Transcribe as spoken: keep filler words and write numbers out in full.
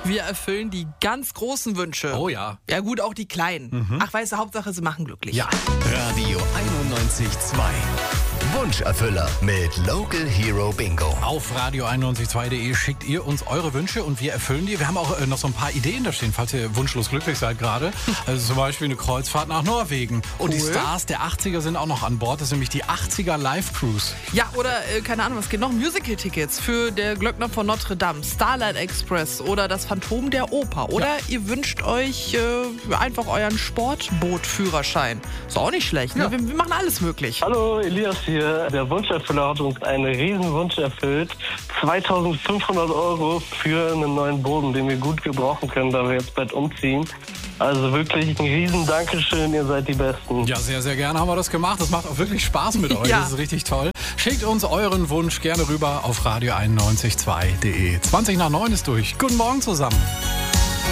Wir erfüllen die ganz großen Wünsche. Oh ja. Ja gut, auch die kleinen. Mhm. Ach, weißt du, Hauptsache sie machen glücklich. Ja. Radio einundneunzig Komma zwei. Wunscherfüller mit Local Hero Bingo. Auf radio einundneunzig Komma zwei punkt de schickt ihr uns eure Wünsche und wir erfüllen die. Wir haben auch äh, noch so ein paar Ideen da stehen, falls ihr wunschlos glücklich seid gerade. Also zum Beispiel eine Kreuzfahrt nach Norwegen. Und die Cool. Stars der achtziger sind auch noch an Bord. Das ist nämlich die achtziger Live Cruise. Ja, oder, äh, keine Ahnung, was geht noch? Musical-Tickets für der Glöckner von Notre Dame, Starlight Express oder das Phantom der Oper. Oder Ja. ihr wünscht euch äh, einfach euren Sportbootführerschein. Ist auch nicht schlecht, ne? Ja. Wir, wir machen alles möglich. Hallo, Elias hier. Der Wunscherfüller hat uns einen riesen Wunsch erfüllt. zweitausendfünfhundert Euro für einen neuen Boden, den wir gut gebrauchen können, da wir jetzt bald umziehen. Also wirklich ein riesen Dankeschön, ihr seid die Besten. Ja, sehr, sehr gerne haben wir das gemacht. Das macht auch wirklich Spaß mit euch. Ja. Das ist richtig toll. Schickt uns euren Wunsch gerne rüber auf radio einundneunzig Komma zwei punkt de. zwanzig nach neun ist durch. Guten Morgen zusammen.